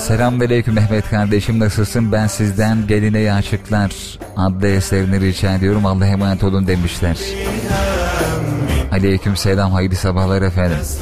Selamünaleyküm Mehmet kardeşim, nasılsın? Ben sizden Geline Aşıklar adlı eserini rica ediyorum. Allah'a emanet olun demişler. Aleyküm selam, hayırlı sabahlar efendim.